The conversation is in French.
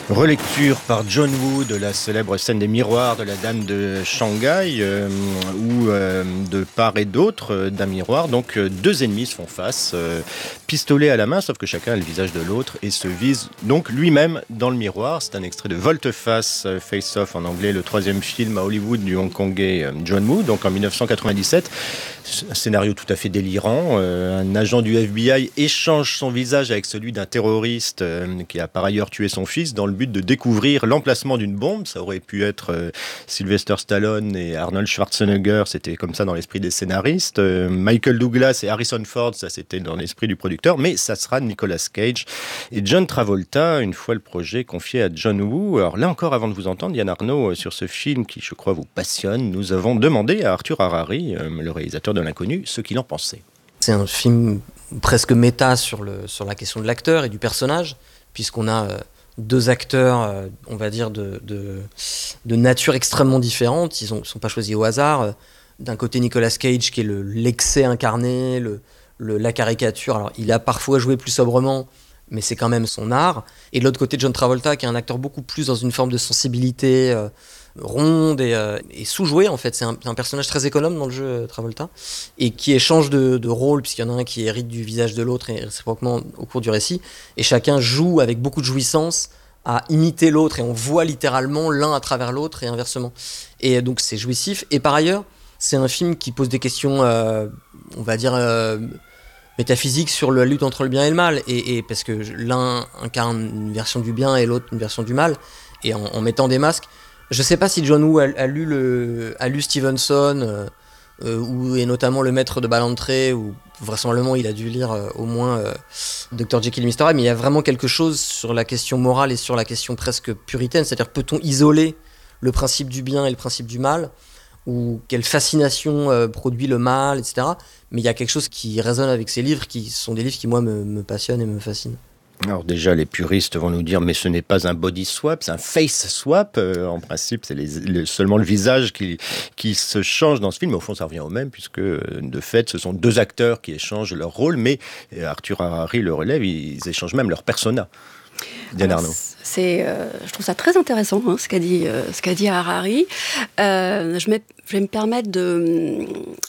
Relecture par John Woo de la célèbre scène des miroirs de la Dame de Shanghai, où de part et d'autre d'un miroir, donc deux ennemis se font face, pistolet à la main, sauf que chacun a le visage de l'autre et se vise donc lui-même dans le miroir. C'est un extrait de Volte-Face, Face Off en anglais, le troisième film à Hollywood du Hongkongais John Woo, donc en 1997. Un scénario tout à fait délirant. Un agent du FBI échange son visage avec celui d'un terroriste qui a par ailleurs tué son fils dans le but de découvrir l'emplacement d'une bombe. Ça aurait pu être Sylvester Stallone et Arnold Schwarzenegger, c'était comme ça dans l'esprit des scénaristes. Michael Douglas et Harrison Ford, ça c'était dans l'esprit du producteur, mais ça sera Nicolas Cage et John Travolta, une fois le projet confié à John Woo. Alors là encore, avant de vous entendre, Yann Arnaud, sur ce film qui, je crois, vous passionne, nous avons demandé à Arthur Harari, le réalisateur de L'Inconnu, ce qu'il en pensait. C'est un film presque méta sur la question de l'acteur et du personnage, puisqu'on a deux acteurs, on va dire, de nature extrêmement différente. Ils ne sont pas choisis au hasard. D'un côté, Nicolas Cage, qui est l'excès incarné, la caricature. Alors, il a parfois joué plus sobrement, mais c'est quand même son art. Et de l'autre côté, John Travolta, qui est un acteur beaucoup plus dans une forme de sensibilité ronde et sous-joué, en fait. C'est un personnage très économe dans le jeu, Travolta, et qui échange de rôle, puisqu'il y en a un qui hérite du visage de l'autre, et réciproquement au cours du récit. Et chacun joue avec beaucoup de jouissance à imiter l'autre, et on voit littéralement l'un à travers l'autre, et inversement. Et donc, c'est jouissif. Et par ailleurs, c'est un film qui pose des questions, on va dire, métaphysiques sur la lutte entre le bien et le mal, et parce que l'un incarne une version du bien et l'autre une version du mal, et en mettant des masques. Je sais pas si John Woo a lu Stevenson, et notamment Le Maître de Ballantrae, ou vraisemblablement il a dû lire au moins Dr. Jekyll et Mr. Hyde, mais il y a vraiment quelque chose sur la question morale et sur la question presque puritaine, c'est-à-dire peut-on isoler le principe du bien et le principe du mal, ou quelle fascination produit le mal, etc. Mais il y a quelque chose qui résonne avec ces livres, qui sont des livres qui, moi, me passionnent et me fascinent. Alors déjà, les puristes vont nous dire, mais ce n'est pas un body swap, c'est un face swap. En principe, c'est seulement le visage qui se change dans ce film. Mais au fond, ça revient au même, puisque de fait, ce sont deux acteurs qui échangent leur rôle, mais Arthur Harari le relève, ils échangent même leur persona. Diane Arnaud. Je trouve ça très intéressant, ce qu'a dit Harari. Je vais me permettre